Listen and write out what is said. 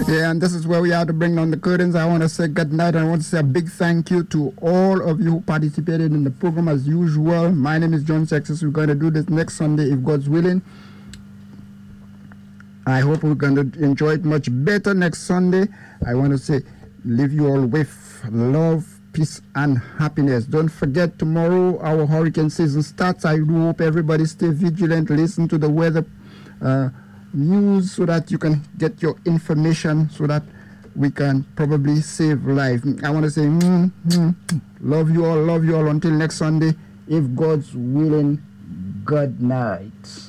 Yeah, and this is where we are to bring down the curtains. I want to say good night. I want to say a big thank you to all of you who participated in the program as usual. My name is John Sextus. We're going to do this next Sunday if God's willing. I hope we're going to enjoy it much better next Sunday. I want to say, leave you all with love, peace, and happiness. Don't forget, tomorrow our hurricane season starts. I do hope everybody stay vigilant, listen to the weather news so that you can get your information so that we can probably save life. I want to say, love you all until next Sunday. If God's willing, good night.